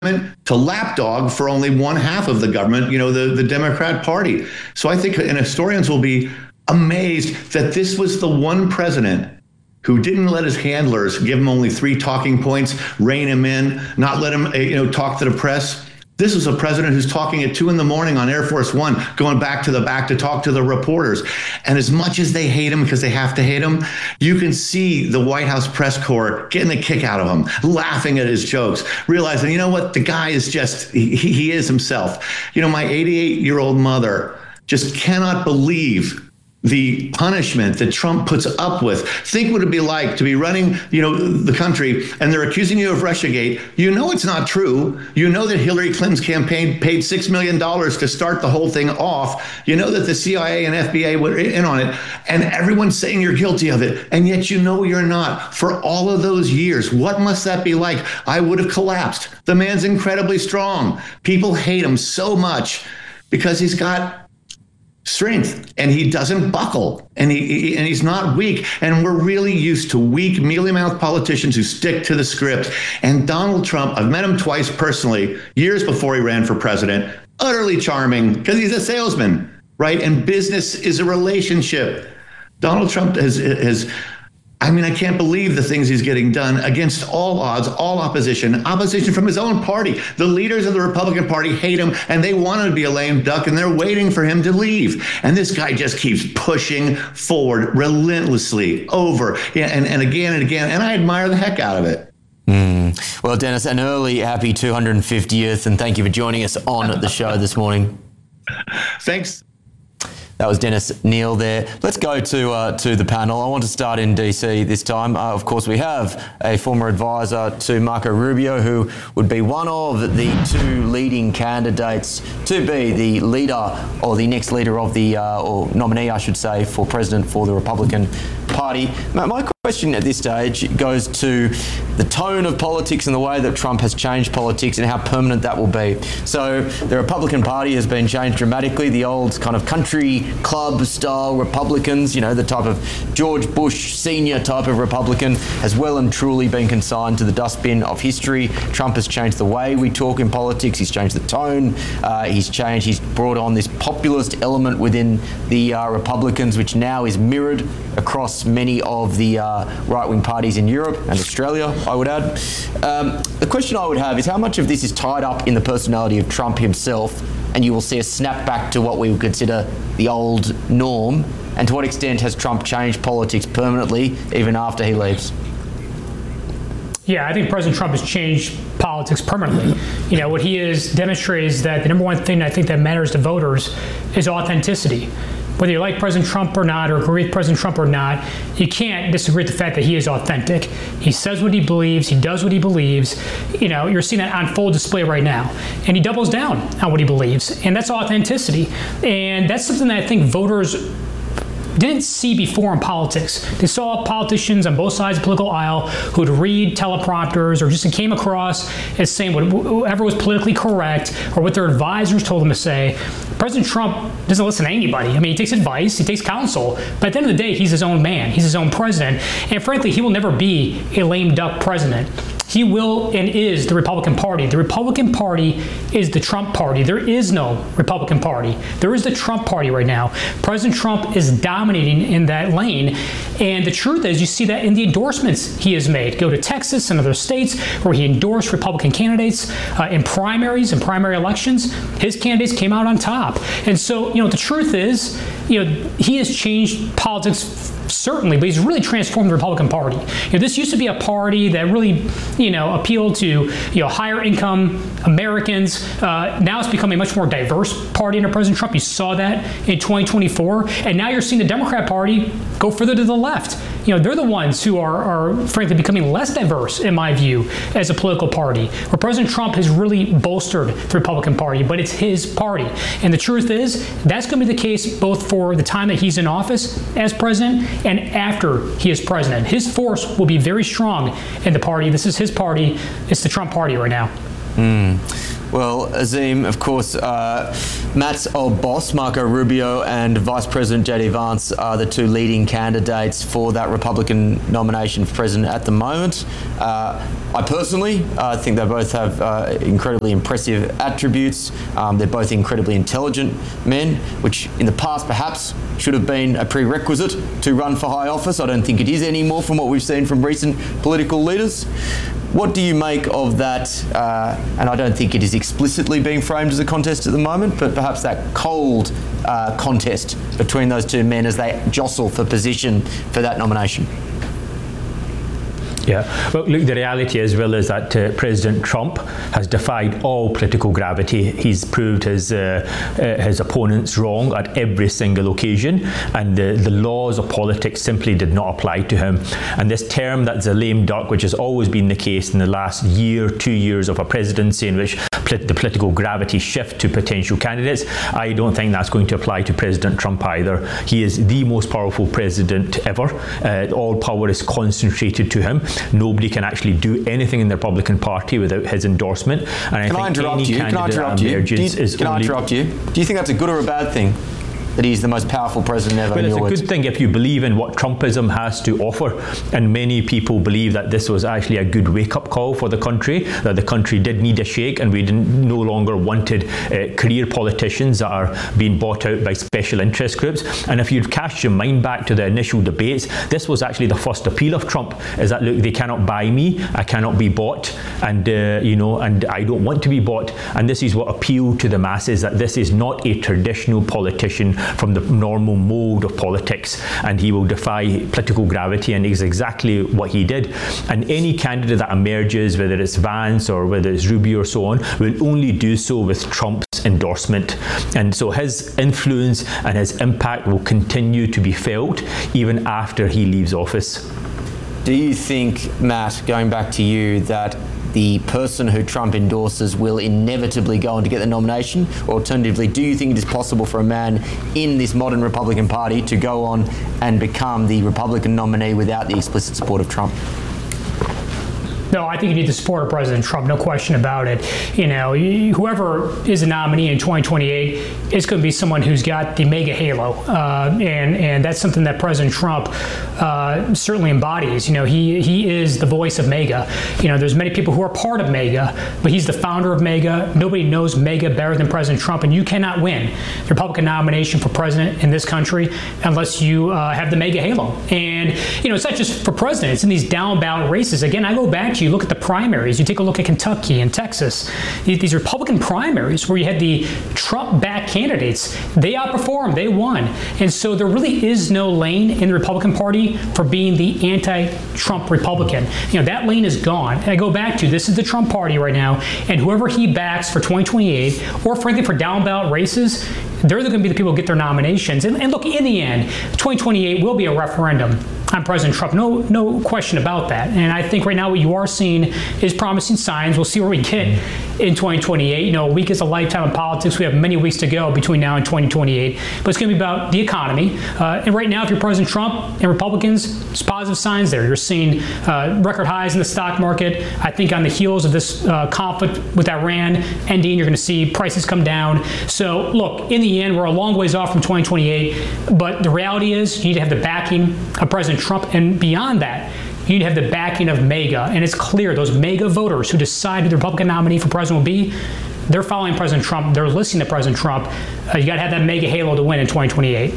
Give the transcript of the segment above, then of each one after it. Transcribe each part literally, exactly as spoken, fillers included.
to lapdog for only one half of the government, you know, the, the Democrat Party. So I think, and historians will be amazed that this was the one president who didn't let his handlers give him only three talking points, rein him in, not let him, you know, talk to the press. This is a president who's talking at two in the morning on Air Force One, going back to the back to talk to the reporters. And as much as they hate him because they have to hate him, you can see the White House press corps getting a kick out of him, laughing at his jokes, realizing, you know what, the guy is just, he, he is himself. You know, my eighty-eight-year-old mother just cannot believe the punishment that Trump puts up with. Think what it'd be like to be running, you know, the country, and they're accusing you of Russiagate. You know it's not true. You know that Hillary Clinton's campaign paid six million dollars to start the whole thing off. You know that the C I A and F B I were in on it, and everyone's saying you're guilty of it, and yet you know you're not. For all of those years, what must that be like? I would have collapsed. The man's incredibly strong. People hate him so much because he's got strength, and he doesn't buckle, and he, he and he's not weak. And we're really used to weak, mealy-mouthed politicians who stick to the script. And Donald Trump, I've met him twice personally, years before he ran for president, utterly charming because he's a salesman, right? And business is a relationship. Donald Trump has has. I mean, I can't believe the things he's getting done against all odds, all opposition, opposition from his own party. The leaders of the Republican Party hate him, and they want him to be a lame duck, and they're waiting for him to leave. And this guy just keeps pushing forward relentlessly over and, and again and again, and I admire the heck out of it. Mm. Well, Dennis, an early happy two hundred fiftieth, and thank you for joining us on the show this morning. Thanks. That was Dennis Neal there. Let's go to uh, to the panel. I want to start in D C this time. Uh, of course, we have a former advisor to Marco Rubio, who would be one of the two leading candidates to be the leader, or the next leader of the, uh, or nominee, I should say, for president for the Republican Party. My question at this stage goes to the tone of politics and the way that Trump has changed politics and how permanent that will be. So the Republican Party has been changed dramatically. The old kind of country club style Republicans, you know, the type of George Bush senior type of Republican, has well and truly been consigned to the dustbin of history. Trump has changed the way we talk in politics. He's changed the tone. Uh, he's changed, he's brought on this populist element within the uh, Republicans, which now is mirrored across many of the uh, right-wing parties in Europe and Australia, I would add. Um, the question I would have is how much of this is tied up in the personality of Trump himself, and you will see a snap back to what we would consider the old norm, and to what extent has Trump changed politics permanently even after he leaves? Yeah, I think President Trump has changed politics permanently. You know, what he has demonstrated is that the number one thing I think that matters to voters is authenticity. Whether you like President Trump or not, or agree with President Trump or not, you can't disagree with the fact that he is authentic. He says what he believes. He does what he believes. You know, you're seeing that on full display right now. And he doubles down on what he believes. And that's authenticity. And that's something that I think voters didn't see before in politics. They saw politicians on both sides of the political aisle who would read teleprompters or just came across as saying whatever was politically correct or what their advisors told them to say. President Trump doesn't listen to anybody. I mean, he takes advice, he takes counsel, but at the end of the day, he's his own man. He's his own president. And frankly, he will never be a lame duck president. He will and is the Republican Party. The Republican Party is the Trump Party. There is no Republican Party. There is the Trump Party right now. President Trump is dominating in that lane. And the truth is, you see that in the endorsements he has made. Go to Texas and other states where he endorsed Republican candidates uh, in primaries and primary elections. His candidates came out on top. And so, you know, the truth is, you know, he has changed politics certainly, but he's really transformed the Republican Party. You know, this used to be a party that really, you know, appealed to, you know, higher income Americans. Uh, now it's become a much more diverse party under President Trump. You saw that in twenty twenty-four. And now you're seeing the Democrat Party go further to the left. You know, they're the ones who are, are frankly becoming less diverse, in my view, as a political party. Where President Trump has really bolstered the Republican Party, but it's his party. And the truth is, that's going to be the case both for the time that he's in office as president and after he is president. His force will be very strong in the party. This is his party. It's the Trump Party right now. Mm. Well, Azim, of course, uh, Matt's old boss, Marco Rubio, and Vice President J D Vance are the two leading candidates for that Republican nomination for president at the moment. Uh, I personally uh, think they both have uh, incredibly impressive attributes. Um, they're both incredibly intelligent men, which in the past perhaps should have been a prerequisite to run for high office. I don't think it is anymore from what we've seen from recent political leaders. What do you make of that? Uh, and I don't think it is explicitly being framed as a contest at the moment, but perhaps that cold uh, contest between those two men as they jostle for position for that nomination. Yeah, well, look, the reality as well is that uh, President Trump has defied all political gravity. He's proved his uh, uh, his opponents wrong at every single occasion, and the, the laws of politics simply did not apply to him. And this term that's a lame duck, which has always been the case in the last year, two years of a presidency in which the political gravity shift to potential candidates, I don't think that's going to apply to President Trump either. He is the most powerful president ever. Uh, all power is concentrated to him. Nobody can actually do anything in the Republican Party without his endorsement. And I can think I interrupt any you? candidate Can I interrupt that you? emerges Do you is can only I interrupt you? Do you think that's a good or a bad thing? That he's the most powerful president ever? Well, in it's your a words? good thing if you believe in what Trumpism has to offer, and many people believe that this was actually a good wake-up call for the country, that the country did need a shake, and we didn't, no longer wanted uh, career politicians that are being bought out by special interest groups. And if you'd cast your mind back to the initial debates, this was actually the first appeal of Trump, is that, look, they cannot buy me, I cannot be bought, and uh, you know, and I don't want to be bought. And this is what appealed to the masses, that this is not a traditional politician from the normal mold of politics, and he will defy political gravity, and is exactly what he did. And any candidate that emerges, whether it's Vance or whether it's Rubio or so on, will only do so with Trump's endorsement. And so his influence and his impact will continue to be felt even after he leaves office. Do you think, Matt, going back to you, that the person who Trump endorses will inevitably go on to get the nomination? Or alternatively, do you think it is possible for a man in this modern Republican Party to go on and become the Republican nominee without the explicit support of Trump? No, I think you need the support of President Trump, no question about it. You know, whoever is a nominee in twenty twenty-eight is going to be someone who's got the mega halo, uh, and and that's something that President Trump uh, certainly embodies. You know, he he is the voice of MAGA. You know, there's many people who are part of MAGA, but he's the founder of MAGA. Nobody knows MAGA better than President Trump, and you cannot win the Republican nomination for president in this country unless you uh, have the MAGA halo. And you know, it's not just for president; it's in these down ballot races. Again, I go back to you look at the primaries. You take a look at Kentucky and Texas. These Republican primaries where you had the Trump-backed candidates, they outperformed, they won. And so there really is no lane in the Republican Party for being the anti-Trump Republican. You know, that lane is gone. And I go back to, this is the Trump Party right now, and whoever he backs for twenty twenty-eight, or frankly for down ballot races, they're going to be the people who get their nominations. And, and look, in the end, twenty twenty-eight will be a referendum on President Trump. No, no question about that. And I think right now what you are seeing is promising signs. We'll see where we get in twenty twenty-eight. You know, a week is a lifetime in politics. We have many weeks to go between now and twenty twenty-eight. But it's going to be about the economy. Uh, and right now, if you're President Trump and Republicans, there's positive signs there. You're seeing uh, record highs in the stock market. I think on the heels of this uh, conflict with Iran ending, you're going to see prices come down. So look, in the end, we're a long ways off from twenty twenty-eight. But the reality is you need to have the backing of President Trump. And beyond that, you need to have the backing of MAGA. And it's clear those MAGA voters who decide who the Republican nominee for president will be, they're following President Trump. They're listening to President Trump. Uh, you got to have that MAGA halo to win in twenty twenty-eight.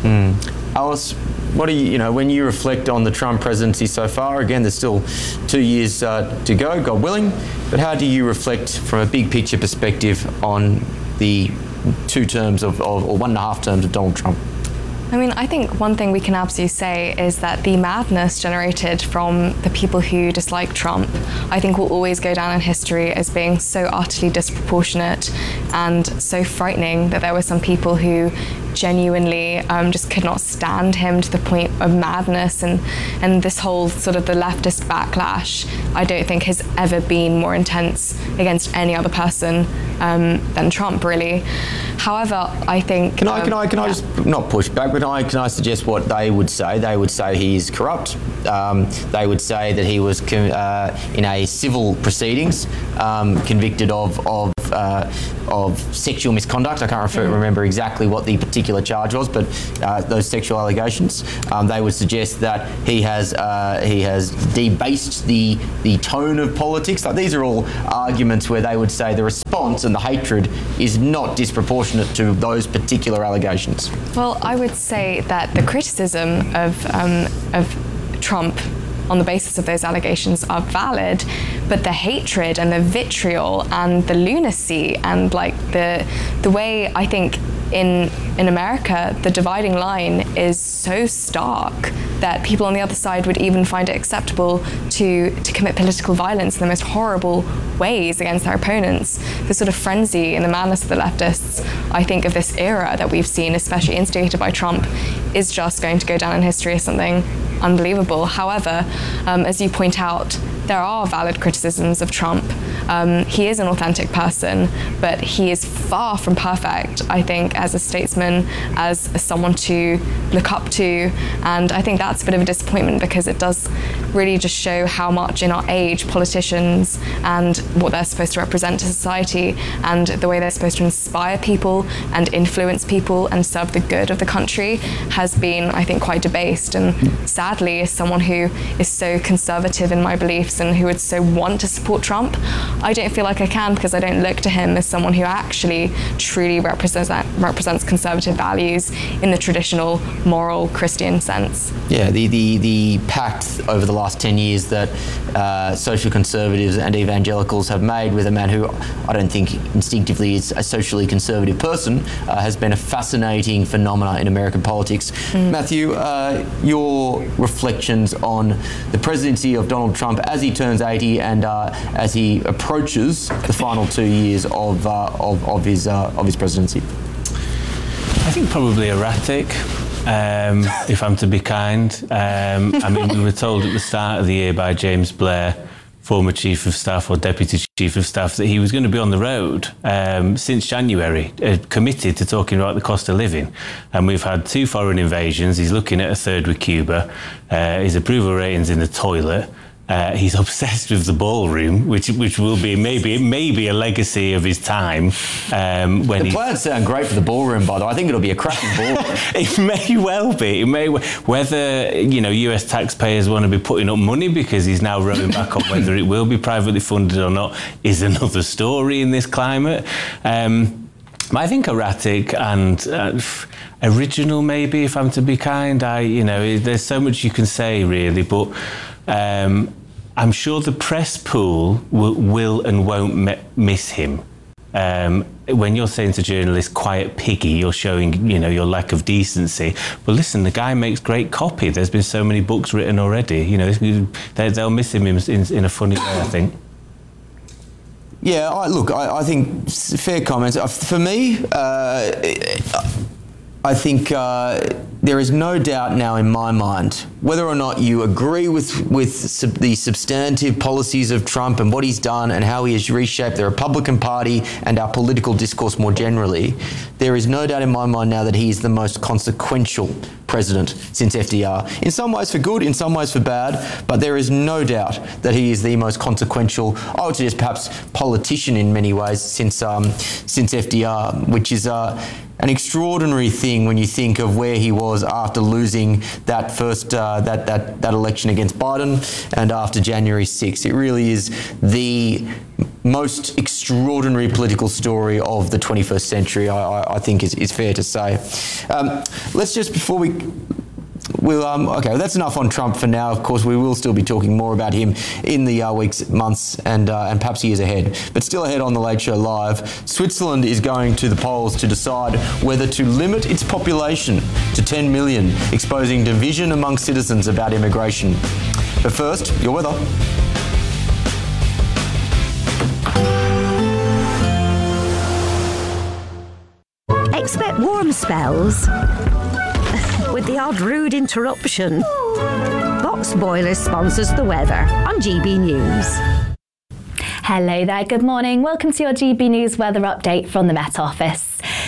Mm. Alice, what do you, you know, when you reflect on the Trump presidency so far, again, there's still two years uh, to go, God willing, but how do you reflect from a big picture perspective on the two terms of, of or one and a half terms of Donald Trump? I mean, I think one thing we can absolutely say is that the madness generated from the people who dislike Trump, I think will always go down in history as being so utterly disproportionate and so frightening that there were some people who genuinely um, just could not stand him to the point of madness, and and this whole sort of the leftist backlash I don't think has ever been more intense against any other person um, than Trump, really. However, I think can I can um, I can yeah. I just not push back, but I can I suggest what they would say? They would say he is corrupt. Um, they would say that he was uh, in a civil proceedings um, convicted of of of uh, of sexual misconduct. I can't refer, remember exactly what the particular charge was, but uh, those sexual allegations, um, they would suggest that he has uh, he has debased the the tone of politics. Like, these are all arguments where they would say the response and the hatred is not disproportionate to those particular allegations. Well, I would say that the criticism of um, of Trump on the basis of those allegations are valid, but the hatred and the vitriol and the lunacy and like the the way I think in in America the dividing line is so stark that people on the other side would even find it acceptable to to commit political violence in the most horrible ways against their opponents. The sort of frenzy and the madness of the leftists, I think, of this era that we've seen, especially instigated by Trump, is just going to go down in history as something unbelievable. However, um, as you point out, there are valid criticisms of Trump. Um, he is an authentic person, but he is far from perfect, I think, as a statesman, as, as someone to look up to. And I think that's a bit of a disappointment, because it does really just show how much in our age politicians and what they're supposed to represent to society and the way they're supposed to inspire people and influence people and serve the good of the country has been, I think, quite debased. And sadly, as someone who is so conservative in my beliefs and who would so want to support Trump, I don't feel like I can, because I don't look to him as someone who actually truly represents represents conservative values in the traditional moral Christian sense. Yeah, the, the, the pact over the last ten years that uh, social conservatives and evangelicals have made with a man who I don't think instinctively is a socially conservative person uh, has been a fascinating phenomena in American politics. Mm. Matthew, uh, your reflections on the presidency of Donald Trump as he turns eighty and uh, as he approaches the final two years of uh, of, of his uh, of his presidency. I think probably erratic, um, if I'm to be kind. Um, I mean, we were told at the start of the year by James Blair, former Chief of Staff or Deputy Chief of Staff, that he was going to be on the road um, since January, uh, committed to talking about the cost of living. And we've had two foreign invasions. He's looking at a third with Cuba. Uh, his approval rating's in the toilet. Uh, he's obsessed with the ballroom, which which will be maybe maybe a legacy of his time. Um, when the plans sound great for the ballroom, by the way. I think it'll be a cracking ballroom. It may well be. It may whether you know U S taxpayers want to be putting up money because he's now rowing back on whether it will be privately funded or not is another story in this climate. Um, I think erratic and uh, original, maybe, if I'm to be kind. I you know there's so much you can say really, but. Um, I'm sure the press pool will, will and won't me- miss him. Um, when you're saying to journalists, quiet piggy, you're showing, you know, your lack of decency. But listen, the guy makes great copy. There's been so many books written already. You know, they, they'll miss him in, in, in a funny way, I think. Yeah, I, look, I, I think fair comments. For me, uh, I think uh, there is no doubt now in my mind, whether or not you agree with, with sub- the substantive policies of Trump and what he's done and how he has reshaped the Republican Party and our political discourse more generally, there is no doubt in my mind now that he is the most consequential president since F D R. In some ways for good, in some ways for bad, but there is no doubt that he is the most consequential, I would suggest perhaps politician in many ways since um, since F D R, which is uh, an extraordinary thing when you think of where he was after losing that first uh, that, that that election against Biden and after January sixth. It really is the most extraordinary political story of the twenty-first century, I, I, I think is, is fair to say. Um, let's just, before we... We'll, um, okay, well, that's enough on Trump for now. Of course, we will still be talking more about him in the uh, weeks, months, and uh, and perhaps years ahead. But still ahead on The Late Show Live, Switzerland is going to the polls to decide whether to limit its population to ten million, exposing division among citizens about immigration. But first, your weather. Expect warm spells with the odd rude interruption. Box Boilers sponsors the weather on G B News. Hello there, good morning. Welcome to your G B News weather update from the Met Office.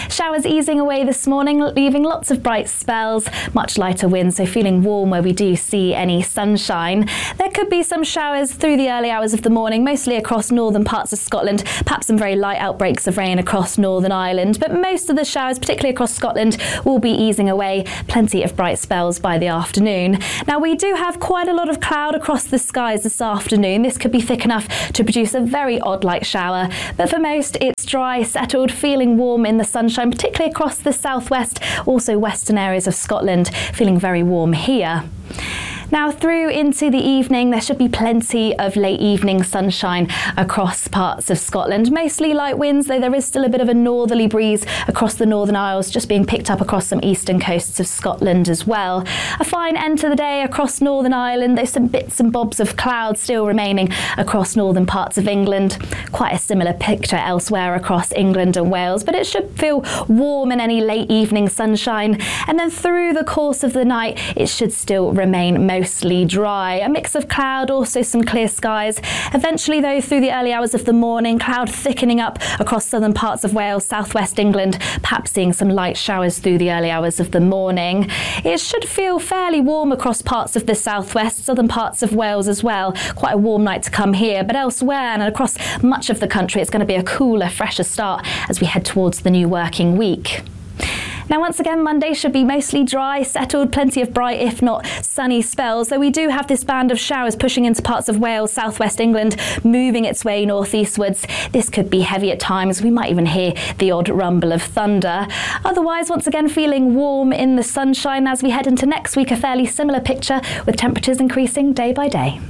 Showers easing away this morning, leaving lots of bright spells, much lighter winds, so feeling warm where we do see any sunshine. There could be some showers through the early hours of the morning, mostly across northern parts of Scotland, perhaps some very light outbreaks of rain across Northern Ireland, but most of the showers, particularly across Scotland, will be easing away. Plenty of bright spells by the afternoon. Now, we do have quite a lot of cloud across the skies this afternoon. This could be thick enough to produce a very odd light shower, but for most it's dry, settled, feeling warm in the sunshine, particularly across the southwest, also western areas of Scotland, feeling very warm here. Now, through into the evening, there should be plenty of late evening sunshine across parts of Scotland. Mostly light winds, though there is still a bit of a northerly breeze across the Northern Isles, just being picked up across some eastern coasts of Scotland as well. A fine end to the day across Northern Ireland. There's some bits and bobs of cloud still remaining across northern parts of England. Quite a similar picture elsewhere across England and Wales, but it should feel warm in any late evening sunshine. And then through the course of the night, it should still remain mostly Mostly dry. A mix of cloud, also some clear skies. Eventually, though, through the early hours of the morning, cloud thickening up across southern parts of Wales, southwest England, perhaps seeing some light showers through the early hours of the morning. It should feel fairly warm across parts of the southwest, southern parts of Wales as well. Quite a warm night to come here, but elsewhere and across much of the country, it's going to be a cooler, fresher start as we head towards the new working week. Now, once again, Monday should be mostly dry, settled, plenty of bright, if not sunny spells, though we do have this band of showers pushing into parts of Wales, southwest England, moving its way northeastwards. This could be heavy at times. We might even hear the odd rumble of thunder. Otherwise, once again, feeling warm in the sunshine as we head into next week, a fairly similar picture with temperatures increasing day by day.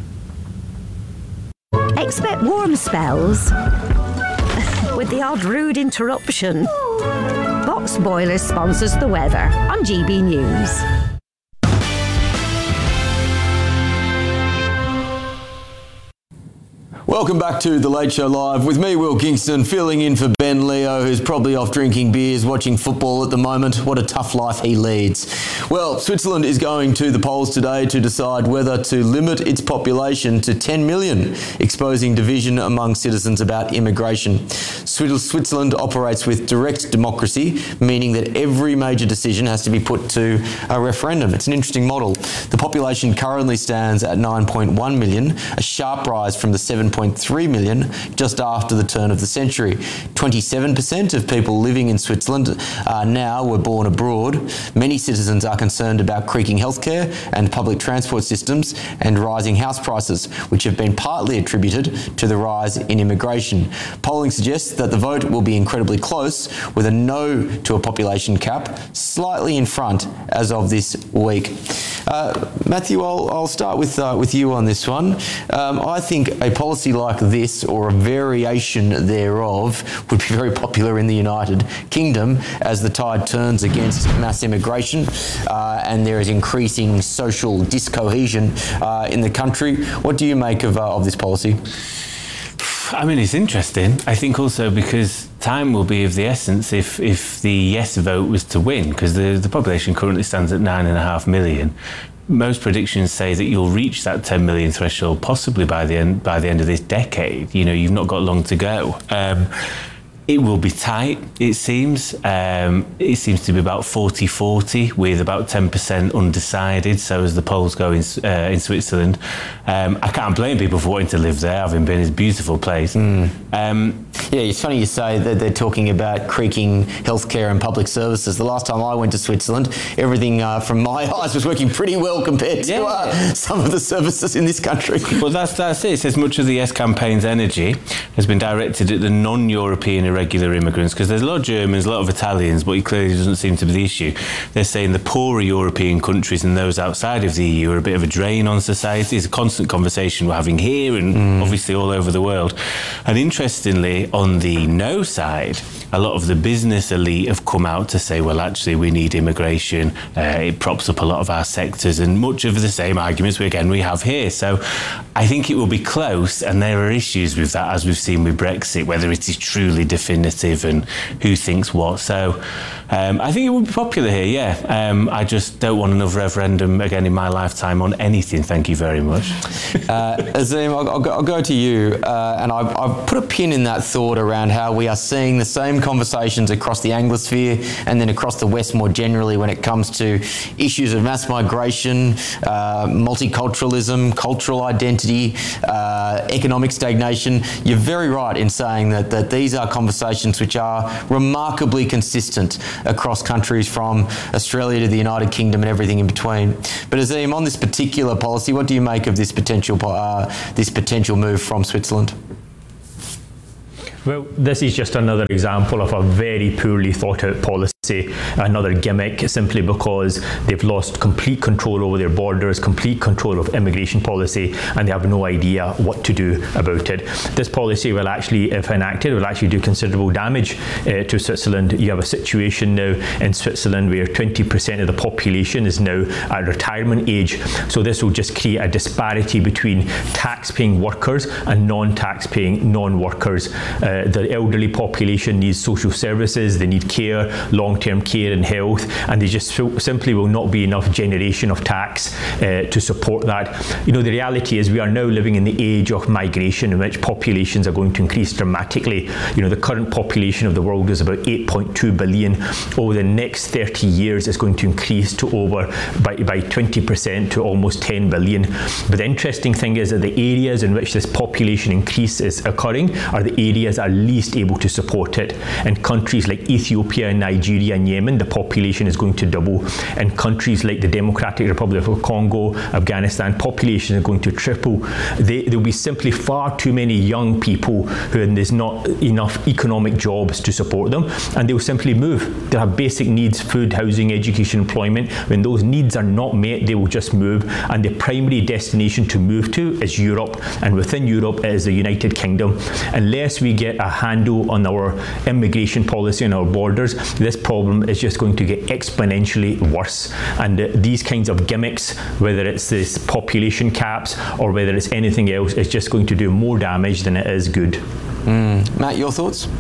Expect warm spells with the odd rude interruption. Box Boilers sponsors the weather on G B News. Welcome back to The Late Show Live with me, Will Kingston, filling in for Ben Leo, who's probably off drinking beers, watching football at the moment. What a tough life he leads. Well, Switzerland is going to the polls today to decide whether to limit its population to ten million, exposing division among citizens about immigration. Switzerland operates with direct democracy, meaning that every major decision has to be put to a referendum. It's an interesting model. The population currently stands at nine point one million, a sharp rise from the seven point three million just after the turn of the century. twenty-seven percent of people living in Switzerland uh, now were born abroad. Many citizens are concerned about creaking healthcare and public transport systems and rising house prices, which have been partly attributed to the rise in immigration. Polling suggests that the vote will be incredibly close, with a no to a population cap slightly in front as of this week. Uh, Matthew, I'll, I'll start with uh, with you on this one. Um, I think a policy like this, or a variation thereof, would be very popular in the United Kingdom as the tide turns against mass immigration uh, and there is increasing social discohesion uh, in the country. What do you make of, uh, of this policy? I mean, it's interesting. I think also because time will be of the essence if, if the yes vote was to win, because the, the population currently stands at nine and a half million. Most predictions say that you'll reach that ten million threshold possibly by the end by the end of this decade. You know, you've not got long to go. Um, It will be tight, it seems. Um, it seems to be about forty forty, with about ten percent undecided, so as the polls go in, uh, in Switzerland. Um, I can't blame people for wanting to live there, having been it's a beautiful place. Mm. Um, yeah, it's funny you say that they're talking about creaking healthcare and public services. The last time I went to Switzerland, everything uh, from my eyes was working pretty well compared to yeah. uh, some of the services in this country. Well, that's, that's it. It says much of the Yes campaign's energy has been directed at the non-European regular immigrants, because there's a lot of Germans, a lot of Italians, but it clearly doesn't seem to be the issue. They're saying the poorer European countries and those outside of the E U are a bit of a drain on society. It's a constant conversation we're having here and mm. obviously all over the world. And interestingly, on the no side, a lot of the business elite have come out to say, well, actually, we need immigration. Uh, it props up a lot of our sectors, and much of the same arguments, we, again, we have here. So I think it will be close, and there are issues with that, as we've seen with Brexit, whether it is truly definitive and who thinks what. So Um, I think it would be popular here, yeah. Um, I just don't want another referendum again in my lifetime on anything, thank you very much. uh, Azim, I'll, I'll, go, I'll go to you, uh, and I've, I've put a pin in that thought around how we are seeing the same conversations across the Anglosphere and then across the West more generally when it comes to issues of mass migration, uh, multiculturalism, cultural identity, uh, economic stagnation. You're very right in saying that, that these are conversations which are remarkably consistent across countries from Australia to the United Kingdom and everything in between. But Azim, on this particular policy, what do you make of this potential uh, this potential move from Switzerland? Well, this is just another example of a very poorly thought out policy, another gimmick, simply because they've lost complete control over their borders, complete control of immigration policy, and they have no idea what to do about it. This policy will actually, if enacted, will actually do considerable damage uh, to Switzerland. You have a situation now in Switzerland where twenty percent of the population is now at retirement age. So this will just create a disparity between tax-paying workers and non-tax-paying non-workers. Uh, the elderly population needs social services, they need care, long-term care and health, and there just so, simply will not be enough generation of tax uh, to support that. You know, the reality is we are now living in the age of migration in which populations are going to increase dramatically. You know, the current population of the world is about eight point two billion. Over the next thirty years, it's going to increase to over by, by twenty percent to almost ten billion. But the interesting thing is that the areas in which this population increase is occurring are the areas are least able to support it. In countries like Ethiopia, Nigeria and Yemen, the population is going to double. In countries like the Democratic Republic of Congo, Afghanistan, population is going to triple. They, there will be simply far too many young people who there's not enough economic jobs to support them, and they will simply move. They have basic needs, food, housing, education, employment. When those needs are not met, they will just move, and the primary destination to move to is Europe, and within Europe it is the United Kingdom. Unless we get a handle on our immigration policy and our borders, this problem is just going to get exponentially worse. And uh, these kinds of gimmicks, whether it's this population caps or whether it's anything else, is just going to do more damage than it is good. Mm. Matt, your thoughts?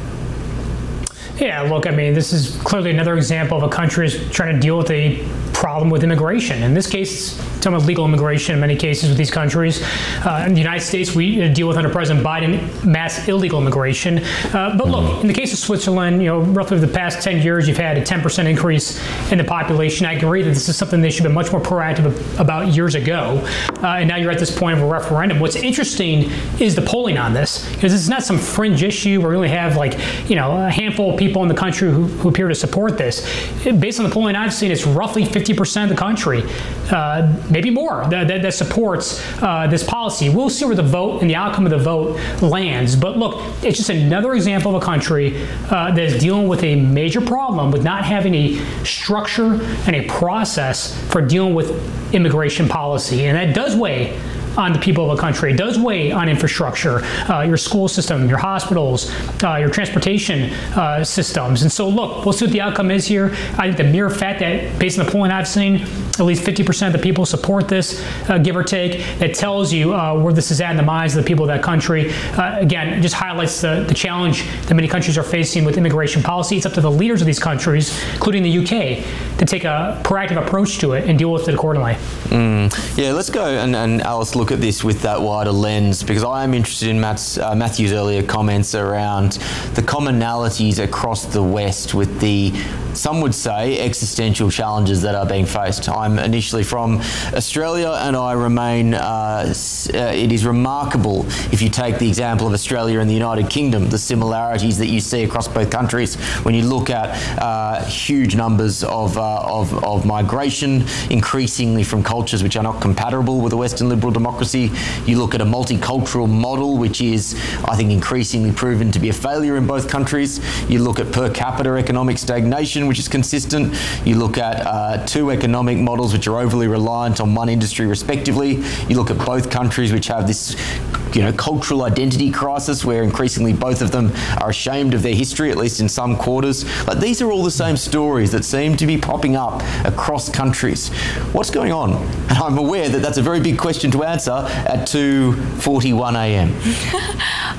Yeah, look, I mean, this is clearly another example of a country is trying to deal with a problem with immigration. In this case, talking about legal immigration in many cases with these countries. Uh, in the United States, we deal with under President Biden mass illegal immigration. Uh, but look, in the case of Switzerland, you know, roughly over the past ten years, you've had a ten percent increase in the population. I agree that this is something they should have been much more proactive about years ago. Uh, and now you're at this point of a referendum. What's interesting is the polling on this, because this is not some fringe issue where we only have like, you know, a handful of people in the country who, who appear to support this. Based on the polling I've seen, it's roughly fifty percent of the country, uh, maybe more, that, that, that supports uh, this policy. We'll see where the vote and the outcome of the vote lands. But look, it's just another example of a country uh, that is dealing with a major problem with not having a structure and a process for dealing with immigration policy. And that does weigh on the people of a country. It does weigh on infrastructure, uh, your school system, your hospitals, uh, your transportation uh, systems. And so look, we'll see what the outcome is here. I think the mere fact that, based on the polling I've seen, at least fifty percent of the people support this, uh, give or take, that tells you uh, where this is at in the minds of the people of that country. Uh, again, it just highlights the, the challenge that many countries are facing with immigration policy. It's up to the leaders of these countries, including the U K, to take a proactive approach to it and deal with it accordingly. Mm. Yeah, let's go and, and Alice, look at this with that wider lens, because I am interested in Matt's, uh, Matthew's earlier comments around the commonalities across the West with the, some would say, existential challenges that are being faced. I'm initially from Australia, and I remain, uh, uh, it is remarkable if you take the example of Australia and the United Kingdom, the similarities that you see across both countries when you look at uh, huge numbers of, uh, of, of migration, increasingly from cultures which are not compatible with a Western liberal democracy. You look at a multicultural model, which is, I think, increasingly proven to be a failure in both countries. You look at per capita economic stagnation, which is consistent. You look at uh, two economic models which are overly reliant on one industry respectively. You look at both countries which have this, you know, cultural identity crisis where increasingly both of them are ashamed of their history, at least in some quarters. Like, these are all the same stories that seem to be popping up across countries. What's going on? And I'm aware that that's a very big question to answer at two forty-one a m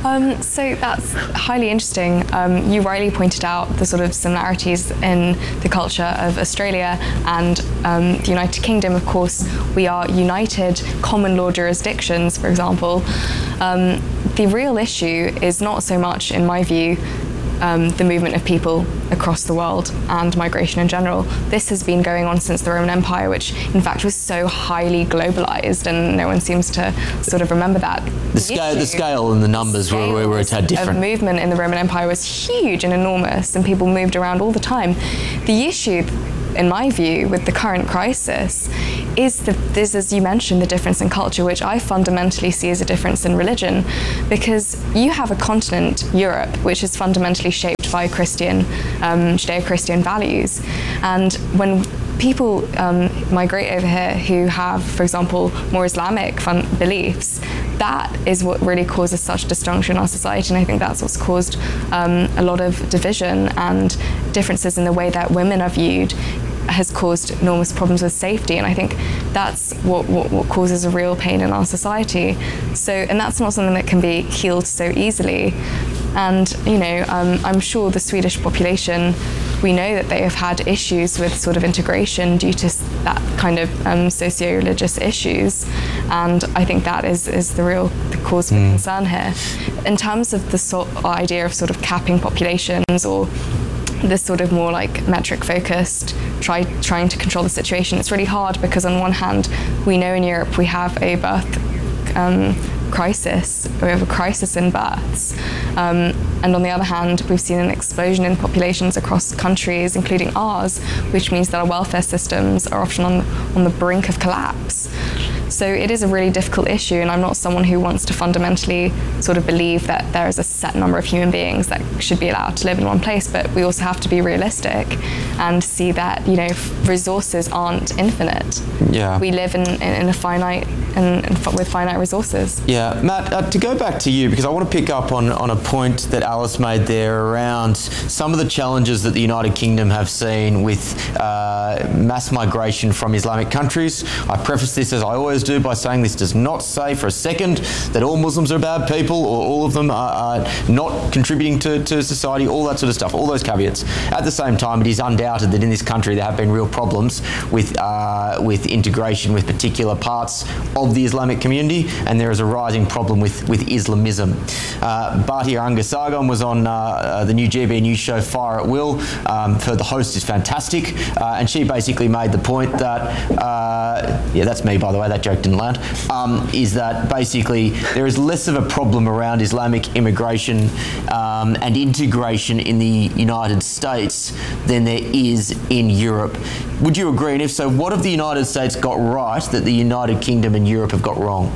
Um, so that's highly interesting. Um, you rightly pointed out the sort of similarities in the culture of Australia and um, the United Kingdom. Of course, we are united common law jurisdictions, for example. Um, the real issue is not so much, in my view, Um, the movement of people across the world and migration in general. This has been going on since the Roman Empire, which in fact was so highly globalized, and no one seems to sort of remember that. The, the scale, issue, the scale and the numbers were, were, were a tad different. The movement in the Roman Empire was huge and enormous, and people moved around all the time. The issue, in my view, with the current crisis is that this, as you mentioned, the difference in culture, which I fundamentally see as a difference in religion, because you have a continent, Europe, which is fundamentally shaped by Christian, um, Judeo-Christian values. And when people um, migrate over here who have, for example, more Islamic fun- beliefs, that is what really causes such dysfunction in our society, and I think that's what's caused um, a lot of division and differences in the way that women are viewed, has caused enormous problems with safety, and I think that's what, what, what causes a real pain in our society. So, and that's not something that can be healed so easily. And, you know, um, I'm sure the Swedish population, we know that they have had issues with sort of integration due to that kind of um, socio-religious issues. And I think that is, is the real the cause of mm. concern here. In terms of the sort of idea of sort of capping populations, or this sort of more like metric focused, try, trying to control the situation, it's really hard because on one hand, we know in Europe we have a birth um, crisis, we have a crisis in births. Um, and on the other hand, we've seen an explosion in populations across countries, including ours, which means that our welfare systems are often on, on the brink of collapse. So it is a really difficult issue, and I'm not someone who wants to fundamentally sort of believe that there is a set number of human beings that should be allowed to live in one place, but we also have to be realistic and see that, you know, resources aren't infinite. Yeah. We live in, in, in a finite, and with finite resources. Yeah, Matt, uh, to go back to you, because I want to pick up on, on a point that Alice made there around some of the challenges that the United Kingdom have seen with uh, mass migration from Islamic countries. I preface this, as I always do, by saying this does not say for a second that all Muslims are bad people or all of them are, are not contributing to, to society, all that sort of stuff, all those caveats. At the same time, it is undoubted that in this country there have been real problems with, uh, with integration with particular parts of the Islamic community, and there is a rising problem with, with Islamism. Uh, Bhatia Rangasagam was on uh, uh, the new G B News show Fire at Will. Um, her, the host is fantastic, uh, and she basically made the point that, uh, yeah, that's me by the way, that joke didn't land, um, is that basically there is less of a problem around Islamic immigration um, and integration in the United States than there is in Europe. Would you agree? And if so, what have the United States got right that the United Kingdom and Europe have got wrong?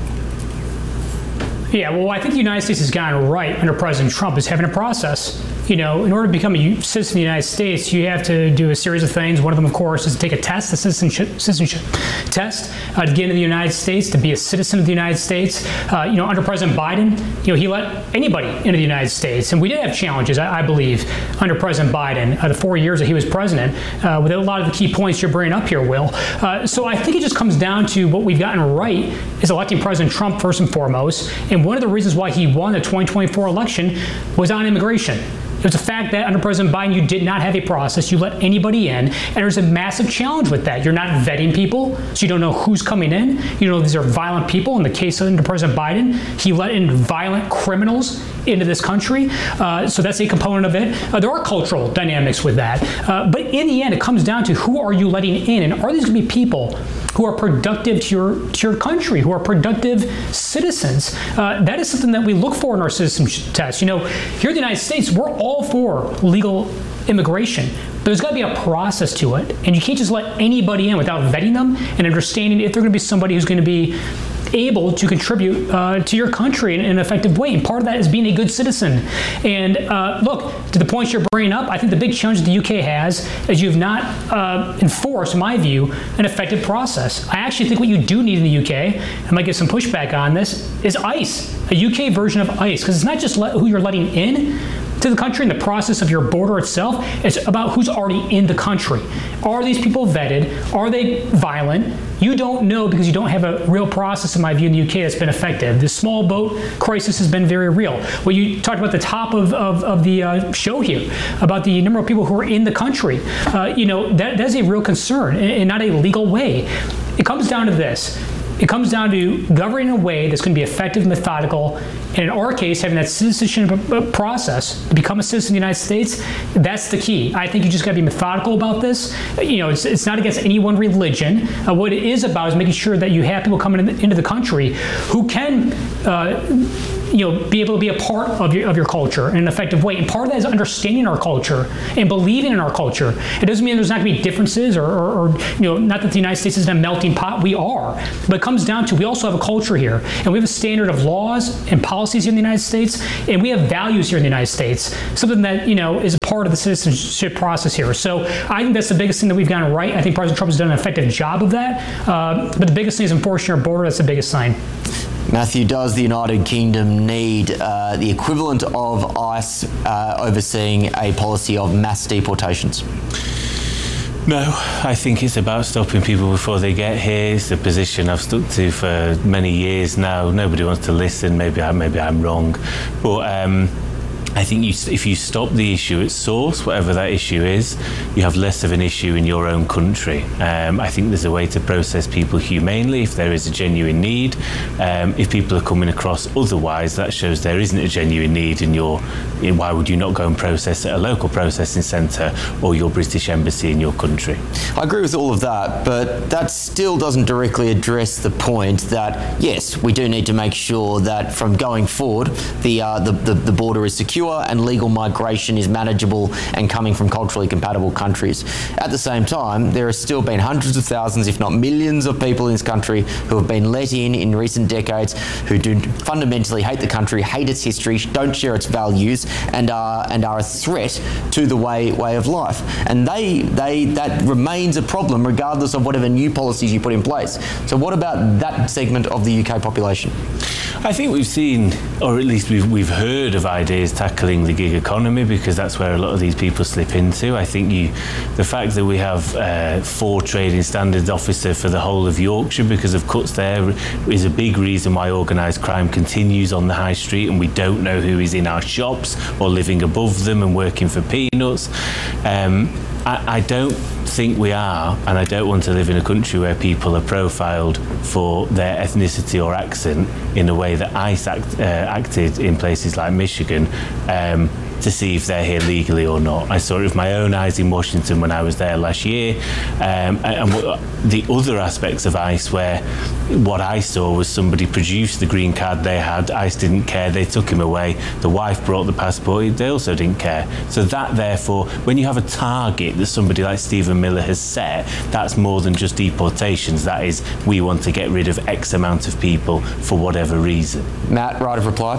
Yeah, well, I think the United States has gotten right under President Trump is having a process. You know, in order to become a citizen of the United States, you have to do a series of things. One of them, of course, is to take a test, a citizenship, citizenship test, uh, to get into the United States, to be a citizen of the United States. Uh, you know, under President Biden, you know, he let anybody into the United States. And we did have challenges, I, I believe, under President Biden, uh, the four years that he was president, uh, with a lot of the key points you're bringing up here, Will. Uh, so I think it just comes down to what we've gotten right is electing President Trump first and foremost. And one of the reasons why he won the twenty twenty-four election was on immigration. It was the fact that under President Biden, you did not have a process. You let anybody in, and there's a massive challenge with that. You're not vetting people, so you don't know who's coming in. You know these are violent people. In the case of under President Biden, he let in violent criminals into this country, uh, so that's a component of it. Uh, there are cultural dynamics with that, uh, but in the end, it comes down to who are you letting in, and are these going to be people who are productive to your to your country, who are productive citizens? Uh, that is something that we look for in our citizenship test. You know, here in the United States, we're all for legal immigration. But there's got to be a process to it, and you can't just let anybody in without vetting them and understanding if they're going to be somebody who's going to be able to contribute uh, to your country in, in an effective way. And part of that is being a good citizen. And uh, look, to the points you're bringing up, I think the big challenge that the U K has is you've not uh, enforced, in my view, an effective process. I actually think what you do need in the U K, I might get some pushback on this, is ICE, a U K version of ICE, because it's not just let, who you're letting in, to the country and the process of your border itself is about who's already in the country. Are these people vetted? Are they violent? You don't know because you don't have a real process, in my view, in the U K that's been effective. The small boat crisis has been very real. Well, you talked about the top of, of, of the uh, show here, about the number of people who are in the country. Uh, you know, that, that is a real concern, and, and not a legal way. It comes down to this. It comes down to governing in a way that's going to be effective, methodical, and in our case, having that citizenship process to become a citizen of the United States, that's the key. I think you just got to be methodical about this. You know, it's, it's not against any one religion. Uh, what it is about is making sure that you have people coming in the, into the country who can uh, you know, be able to be a part of your, of your culture in an effective way. And part of that is understanding our culture and believing in our culture. It doesn't mean there's not going to be differences or, or, or, you know, not that the United States isn't a melting pot. We are. But it comes down to, we also have a culture here. And we have a standard of laws and policies here in the United States. And we have values here in the United States. Something that, you know, is part of the citizenship process here. So I think that's the biggest thing that we've gotten right. I think President Trump has done an effective job of that. Uh, but the biggest thing is enforcing our border. That's the biggest sign. Matthew, does the United Kingdom need uh, the equivalent of ICE uh, overseeing a policy of mass deportations? No, I think it's about stopping people before they get here. It's a position I've stuck to for many years now. Nobody wants to listen. Maybe, I, maybe I'm wrong. But um, I think you, if you stop the issue at source, whatever that issue is, you have less of an issue in your own country. Um, I think there's a way to process people humanely if there is a genuine need. Um, if people are coming across otherwise, that shows there isn't a genuine need, and you're, why would you not go and process at a local processing centre or your British embassy in your country? I agree with all of that, but that still doesn't directly address the point that, yes, we do need to make sure that from going forward, the, uh, the, the, the border is secure and legal migration is manageable and coming from culturally compatible countries. At the same time, there have still been hundreds of thousands, if not millions, of people in this country who have been let in in recent decades who do fundamentally hate the country, hate its history, don't share its values, and are and are a threat to the way way of life. And they they that remains a problem regardless of whatever new policies you put in place. So what about that segment of the U K population? I think we've seen, or at least we've we've heard of ideas tackling the gig economy, because that's where a lot of these people slip into. I think you, the fact that we have uh, four trading standards officer for the whole of Yorkshire because of cuts there is a big reason why organised crime continues on the high street, and we don't know who is in our shops or living above them and working for peanuts. Um, I, I don't think we are, and I don't want to live in a country where people are profiled for their ethnicity or accent in a way that ICE act, uh, acted in places like Michigan um, to see if they're here legally or not. I saw it with my own eyes in Washington when I was there last year. Um, and, and the other aspects of ICE, where what I saw was somebody produced the green card they had, ICE didn't care, they took him away, the wife brought the passport, they also didn't care. So that, therefore, when you have a target that somebody like Stephen Miller has set, that's more than just deportations. That is, we want to get rid of X amount of people for whatever reason. Matt, right of reply.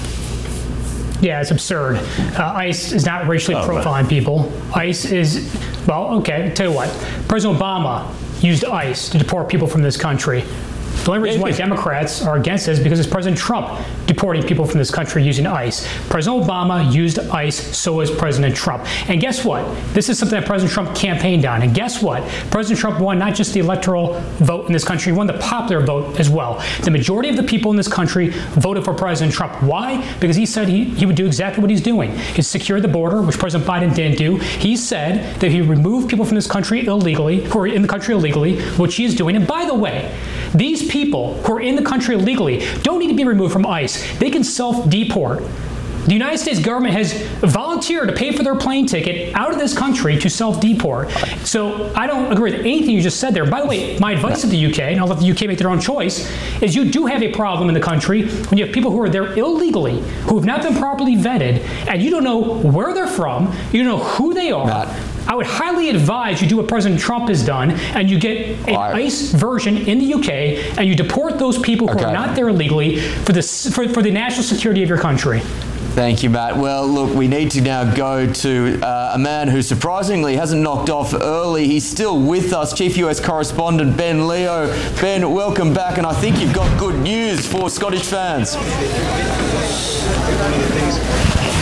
Yeah, it's absurd. Uh, ICE is not racially oh, profiling right. people. ICE is, well, okay, tell you what. President Obama used ICE to deport people from this country. The only reason why Democrats are against it is because it's President Trump deporting people from this country using ICE. President Obama used ICE, so is President Trump. And guess what? This is something that President Trump campaigned on. And guess what? President Trump won not just the electoral vote in this country, he won the popular vote as well. The majority of the people in this country voted for President Trump. Why? Because he said he, he would do exactly what he's doing. He'd secure the border, which President Biden didn't do. He said that he would remove people from this country illegally, who are in the country illegally, which he is doing. And by the way, these people who are in the country illegally don't need to be removed from ICE. They can self-deport. The United States government has volunteered to pay for their plane ticket out of this country to self-deport. So I don't agree with anything you just said there. By the way, my advice to the U K, and I'll let the U K make their own choice, is you do have a problem in the country when you have people who are there illegally, who have not been properly vetted, and you don't know where they're from, you don't know who they are. Matt. I would highly advise you do what President Trump has done, and you get an right. ICE version in the U K, and you deport those people who okay. are not there illegally for the, for, for the national security of your country. Thank you, Matt. Well, look, we need to now go to uh, a man who surprisingly hasn't knocked off early. He's still with us, Chief U S Correspondent Ben Leo. Ben, welcome back, and I think you've got good news for Scottish fans.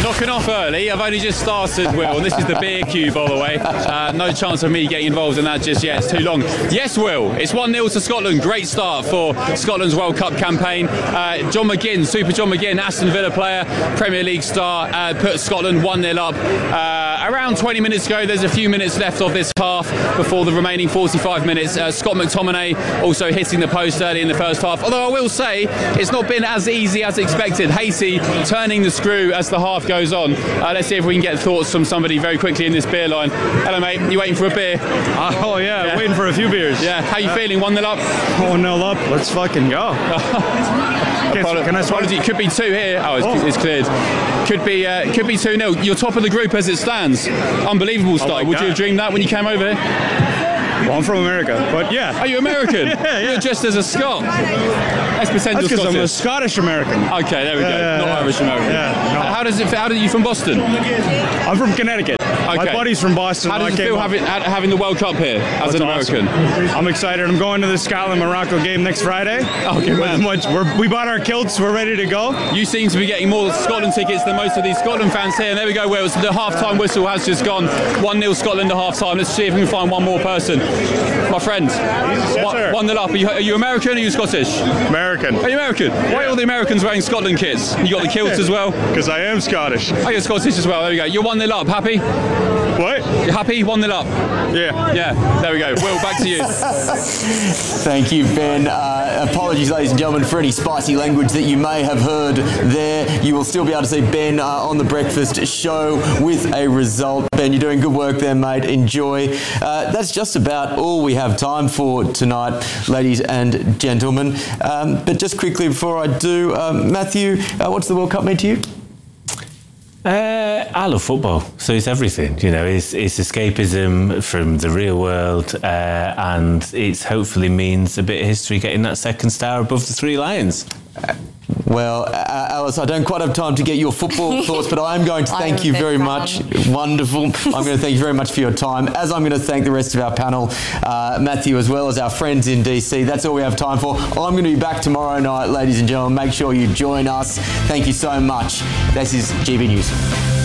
Knocking off early. I've only just started, Will, and this is the beer queue, by the way. Uh, no chance of me getting involved in that just yet. It's too long. Yes, Will. It's one nil to Scotland. Great start for Scotland's World Cup campaign. Uh, John McGinn, Super John McGinn, Aston Villa player, Premier League star, uh, put Scotland one nil up. Uh, around twenty minutes ago, there's a few minutes left of this half before the remaining forty-five minutes. Uh, Scott McTominay also hitting the post early in the first half. Although I will say, it's not been as easy as expected. Hasty turning the screw as the half goes on. Uh, let's see if we can get thoughts from somebody very quickly in this beer line. Hello, mate. You waiting for a beer? Oh, yeah. yeah. Waiting for a few beers. Yeah. How you uh, feeling? one nil up? one nil up. Let's fucking go. Apolo- Can I apology, it could be two here. Oh, it's, oh. it's cleared. Could be uh, could be two nil. You're top of the group as it stands. Unbelievable start. Oh Would God. you have dreamed that when you came over here? Well, I'm from America, but yeah. Are you American? yeah, yeah. You're just as a Scot. That's because I'm a Scottish American. Okay, there we yeah, go. Yeah, Not yeah. Irish American. Yeah, no. How does it? How are you from Boston? I'm from Connecticut. Okay. My buddy's from Boston. How does it feel having, having the World Cup here as That's an American? Awesome. I'm excited. I'm going to the Scotland-Morocco game next Friday. Okay, man. Much, we're, we bought our kilts. We're ready to go. You seem to be getting more Scotland tickets than most of these Scotland fans here. And there we go, Wales. The half-time whistle has just gone. one nil Scotland at half-time. Let's see if we can find one more person. My friend, yes, one nil up. Are you, are you American or are you Scottish? American. Are you American? Yeah. Why are all the Americans wearing Scotland kits? You got the kilts as well? Because I am Scottish. Oh, you're Scottish as well. There we go. You're one nil up. Happy? What? You're happy? one nil up. Yeah. Yeah. There we go. Will, back to you. Thank you, Ben. Uh, apologies, ladies and gentlemen, for any spicy language that you may have heard there. You will still be able to see Ben uh, on the breakfast show with a result. Ben, you're doing good work there, mate. Enjoy. Uh, that's just about all we have time for tonight, ladies and gentlemen. Um, but just quickly before I do, um, Matthew, uh, what's the World Cup mean to you? Uh, I love football, so it's everything. You know, it's it's escapism from the real world, uh, and it's hopefully means a bit of history getting that second star above the Three Lions. Uh, Well, uh, Alice, I don't quite have time to get your football thoughts, but I am going to thank you very much. Wonderful. I'm going to thank you very much for your time, as I'm going to thank the rest of our panel, uh, Matthew, as well as our friends in D C. That's all we have time for. I'm going to be back tomorrow night, ladies and gentlemen. Make sure you join us. Thank you so much. This is G B News.